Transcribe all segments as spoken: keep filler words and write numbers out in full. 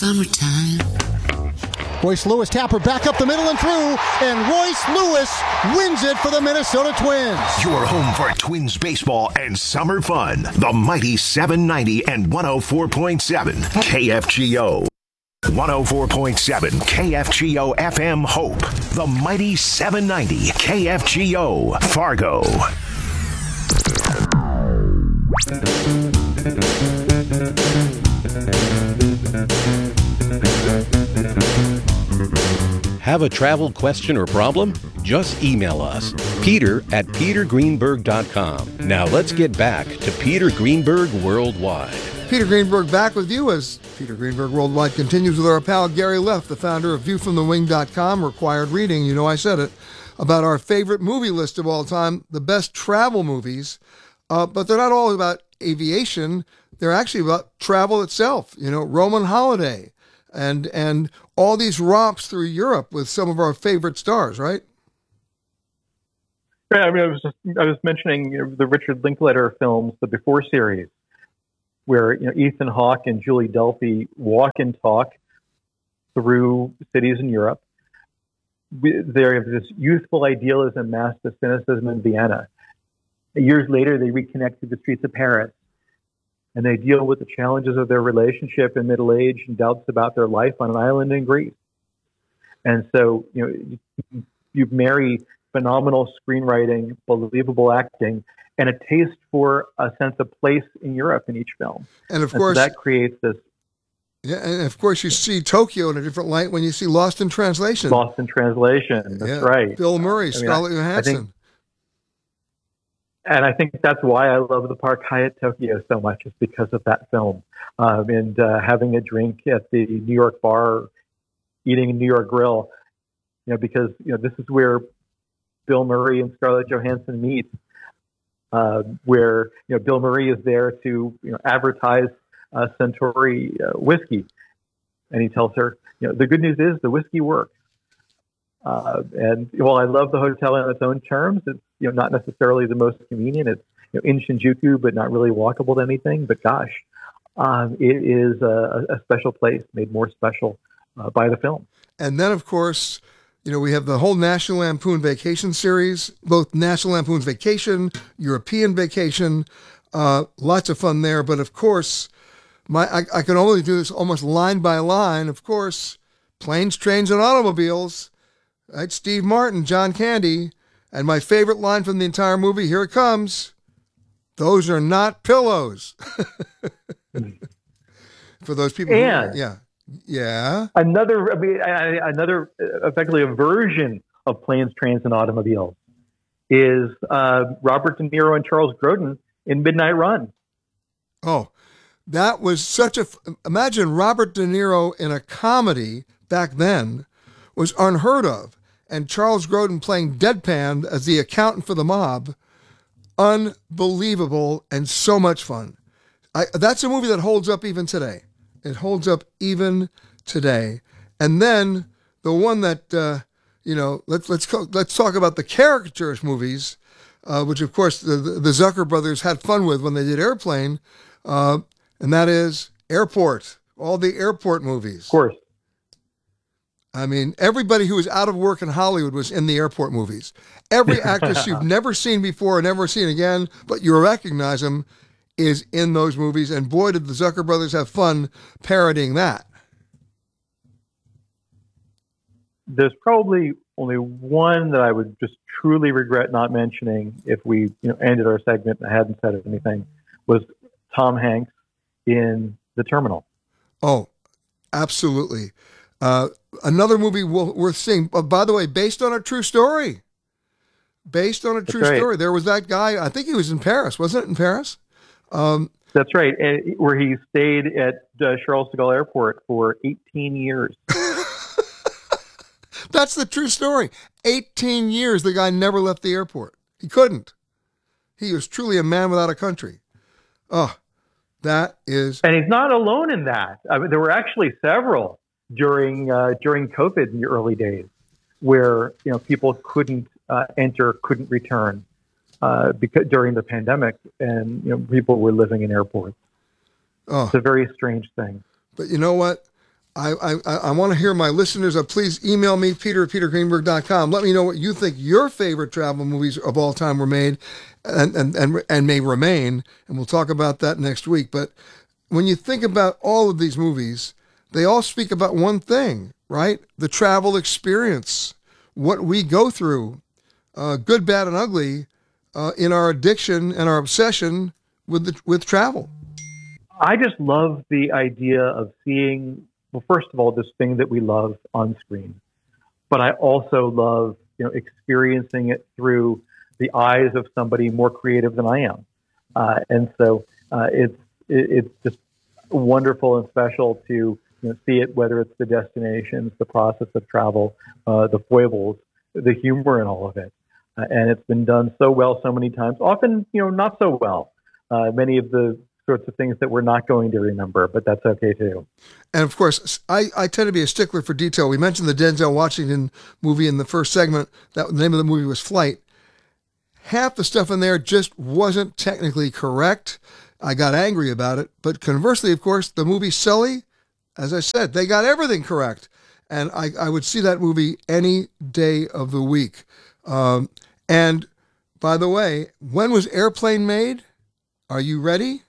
Summertime. Royce Lewis tapper back up the middle and through, and Royce Lewis wins it for the Minnesota Twins. Your home for Twins baseball and summer fun. The mighty seven ninety and one oh four point seven K F G O. one oh four point seven K F G O F M Hope. The mighty seven ninety K F G O Fargo. Have a travel question or problem? Just email us, Peter at peter greenberg dot com. Now let's get back to Peter Greenberg Worldwide. Peter Greenberg back with you as Peter Greenberg Worldwide continues with our pal Gary Leff, the founder of view from the wing dot com, required reading, you know I said it, about our favorite movie list of all time, the best travel movies. Uh, but they're not all about aviation. They're actually about travel itself, you know, Roman Holiday and and all these romps through Europe with some of our favorite stars, right? Yeah, I mean, I was just, I was mentioning, you know, the Richard Linklater films, the Before series, where, you know, Ethan Hawke and Julie Delpy walk and talk through cities in Europe. We, they have this youthful idealism masked as cynicism in Vienna. Years later, they reconnect through the streets of Paris, and they deal with the challenges of their relationship in middle age and doubts about their life on an island in Greece. And so, you know, you, you marry phenomenal screenwriting, believable acting, and a taste for a sense of place in Europe in each film. And of and course, so that creates this. Yeah, and of course, you see Tokyo in a different light when you see Lost in Translation. Lost in Translation. That's yeah. right. Bill Murray, I mean, Scarlett I, Johansson. I think, And I think that's why I love the Park Hyatt Tokyo so much, is because of that film. Um, and uh, having a drink at the New York bar, eating a New York grill, you know, because, you know, this is where Bill Murray and Scarlett Johansson meet, uh, where, you know, Bill Murray is there to, you know, advertise uh, Centauri uh, whiskey. And he tells her, you know, the good news is the whiskey works. Uh, and while I love the hotel on its own terms, it's, you know, not necessarily the most convenient. It's, you know, in Shinjuku, but not really walkable to anything. But gosh, um, it is a, a special place, made more special uh, by the film. And then, of course, you know, we have the whole National Lampoon Vacation series, both National Lampoon's Vacation, European Vacation, uh, lots of fun there. But of course, my I, I can only do this almost line by line. Of course, Planes, Trains, and Automobiles. Right, Steve Martin, John Candy, and my favorite line from the entire movie, here it comes, those are not pillows. For those people and who, yeah. Yeah. Another, I mean, I, another, effectively a version of Planes, Trains, and Automobiles is uh, Robert De Niro and Charles Grodin in Midnight Run. Oh, that was such a, imagine Robert De Niro in a comedy back then was unheard of. And Charles Grodin playing deadpan as the accountant for the mob, unbelievable and so much fun. I, that's a movie that holds up even today. It holds up even today. And then the one that uh, you know, let's let's co- let's talk about the caricaturist movies, uh, which of course the, the Zucker brothers had fun with when they did Airplane, uh, and that is Airport. All the airport movies. Of course. I mean, everybody who was out of work in Hollywood was in the airport movies. Every actress you've never seen before and never seen again, but you recognize them, is in those movies. And boy, did the Zucker brothers have fun parodying that. There's probably only one that I would just truly regret not mentioning if we, you know, ended our segment and I hadn't said anything, was Tom Hanks in The Terminal. Oh, absolutely. Uh, another movie we'll, worth seeing. Uh, by the way, based on a true story. Based on a true That's right. story. There was that guy, I think he was in Paris. Wasn't it in Paris? Um, That's right. And where he stayed at uh, Charles de Gaulle Airport for eighteen years. That's the true story. eighteen years, the guy never left the airport. He couldn't. He was truly a man without a country. Oh, that is... And he's not alone in that. I mean, there were actually several during uh, during COVID in the early days where, you know, people couldn't uh, enter, couldn't return uh, because during the pandemic, and, you know, people were living in airports. Oh. It's a very strange thing. But you know what? I, I, I want to hear my listeners. Uh, please email me, Peter at peter greenberg dot com. Let me know what you think your favorite travel movies of all time were made and, and, and, and may remain. And we'll talk about that next week. But when you think about all of these movies, they all speak about one thing, right? The travel experience, what we go through, uh, good, bad, and ugly, uh, in our addiction and our obsession with the, with travel. I just love the idea of seeing, well, first of all, this thing that we love on screen, but I also love, you know, experiencing it through the eyes of somebody more creative than I am, uh, and so uh, it's it, it's just wonderful and special to, you know, see it, whether it's the destinations, the process of travel, uh, the foibles, the humor in all of it, uh, and it's been done so well so many times. Often, you know, not so well. Uh, many of the sorts of things that we're not going to remember, but that's okay too. And of course, I, I tend to be a stickler for detail. We mentioned the Denzel Washington movie in the first segment. That the name of the movie was Flight. Half the stuff in there just wasn't technically correct. I got angry about it. But conversely, of course, the movie Sully, as I said, they got everything correct. And I, I would see that movie any day of the week. Um, and by the way, when was Airplane made? Are you ready?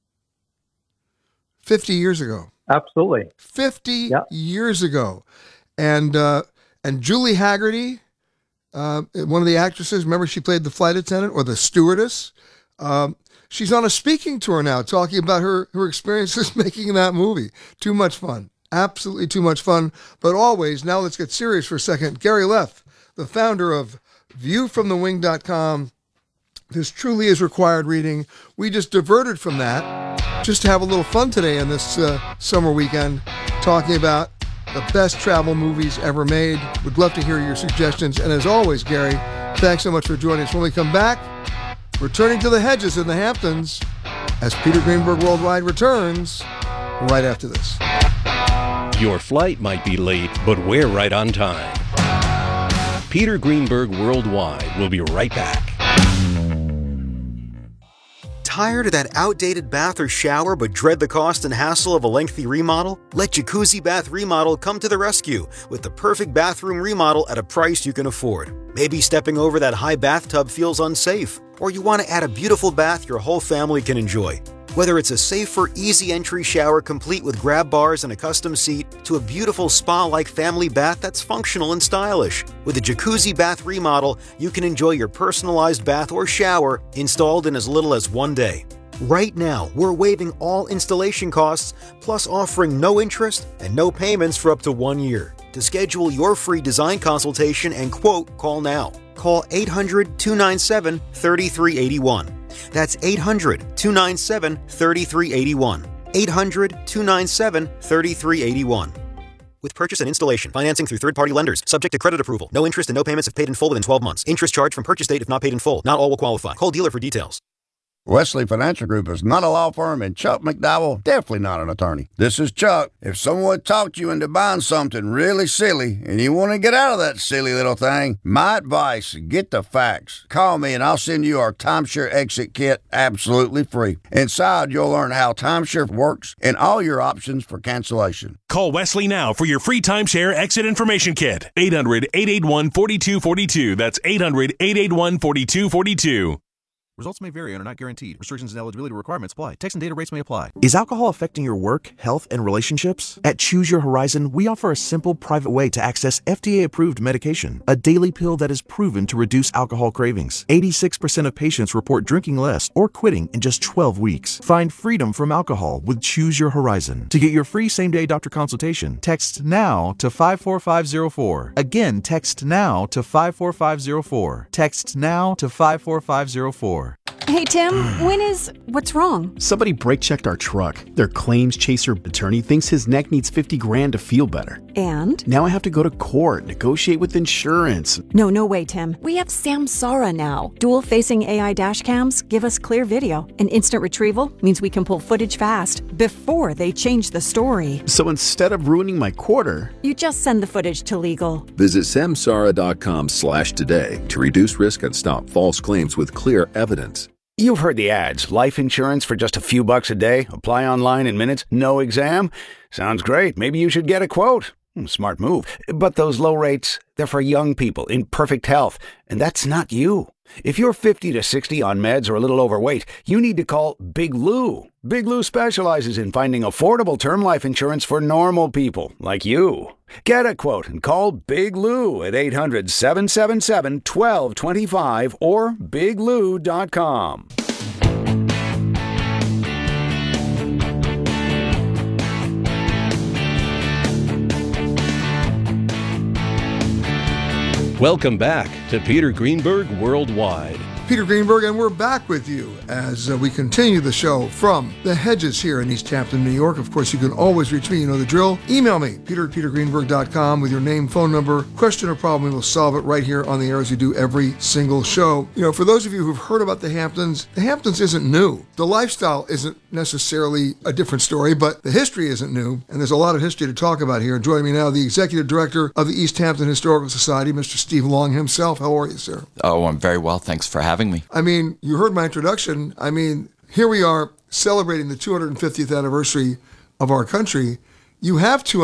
fifty years ago. Absolutely. fifty yep. years ago. And uh, and Julie Haggerty, uh, one of the actresses, remember she played the flight attendant or the stewardess? Um, she's on a speaking tour now talking about her, her experiences making that movie. Too much fun. Absolutely too much fun. But always, now let's get serious for a second. Gary Leff, the founder of view from the wing dot com. This truly is required reading. We just diverted from that just to have a little fun today on this uh, summer weekend, talking about the best travel movies ever made. Would love to hear your suggestions. And as always, Gary, thanks so much for joining us. When we come back, returning to the hedges in the Hamptons as Peter Greenberg Worldwide returns right after this. Your flight might be late, but we're right on time. Peter Greenberg Worldwide will be right back. Tired of that outdated bath or shower but dread the cost and hassle of a lengthy remodel? Let Jacuzzi Bath Remodel come to the rescue with the perfect bathroom remodel at a price you can afford. Maybe stepping over that high bathtub feels unsafe, or you want to add a beautiful bath your whole family can enjoy. Whether it's a safer, easy entry shower complete with grab bars and a custom seat, to a beautiful spa-like family bath that's functional and stylish. With a Jacuzzi Bath Remodel, you can enjoy your personalized bath or shower installed in as little as one day. Right now, we're waiving all installation costs, plus offering no interest and no payments for up to one year. To schedule your free design consultation and quote, call now. Call eight hundred, two nine seven, three three eight one. That's eight hundred, two nine seven, three three eight one. eight hundred, two nine seven, three three eight one. With purchase and installation, financing through third-party lenders, subject to credit approval. No interest and no payments if paid in full within twelve months. Interest charged from purchase date if not paid in full. Not all will qualify. Call dealer for details. Wesley Financial Group is not a law firm, and Chuck McDowell definitely not an attorney. This is Chuck. If someone talked you into buying something really silly and you want to get out of that silly little thing, my advice, get the facts. Call me and I'll send you our timeshare exit kit absolutely free. Inside, you'll learn how timeshare works and all your options for cancellation. Call Wesley now for your free timeshare exit information kit. eight hundred, eight eight one, four two four two. That's eight hundred, eight eight one, four two four two. Results may vary and are not guaranteed. Restrictions and eligibility requirements apply. Text and data rates may apply. Is alcohol affecting your work, health, and relationships? At Choose Your Horizon, we offer a simple, private way to access F D A-approved medication, a daily pill that is proven to reduce alcohol cravings. eighty-six percent of patients report drinking less or quitting in just twelve weeks. Find freedom from alcohol with Choose Your Horizon. To get your free same-day doctor consultation, text NOW to five four five zero four. Again, text NOW to five four five zero four. Text NOW to five four five zero four. Hey, Tim, when is... What's wrong? Somebody brake-checked our truck. Their claims chaser attorney thinks his neck needs fifty grand to feel better. And? Now I have to go to court, negotiate with insurance. No, no way, Tim. We have Samsara now. Dual-facing A I dash cams give us clear video. And instant retrieval means we can pull footage fast before they change the story. So instead of ruining my quarter... You just send the footage to legal. Visit samsara dot com slash today to reduce risk and stop false claims with clear evidence. You've heard the ads. Life insurance for just a few bucks a day. Apply online in minutes. No exam. Sounds great. Maybe you should get a quote. Smart move. But those low rates, they're for young people in perfect health. And that's not you. If you're fifty to sixty on meds or a little overweight, you need to call Big Lou. Big Lou specializes in finding affordable term life insurance for normal people like you. Get a quote and call Big Lou at eight hundred, seven seven seven, one two two five or big lou dot com. Welcome back to Peter Greenberg Worldwide. Peter Greenberg, and we're back with you as uh, we continue the show from the Hedges here in East Hampton, New York. Of course, you can always reach me. You know the drill. Email me, peter at peter greenberg dot com, with your name, phone number, question or problem. We will solve it right here on the air as we do every single show. You know, for those of you who've heard about the Hamptons, the Hamptons isn't new. The lifestyle isn't necessarily a different story, but the history isn't new, and there's a lot of history to talk about here. Joining me now, the Executive Director of the East Hampton Historical Society, Mister Steve Long himself. How are you, sir? Oh, I'm very well. Thanks for having me. I mean, you heard my introduction. I mean, here we are celebrating the two hundred fiftieth anniversary of our country. You have two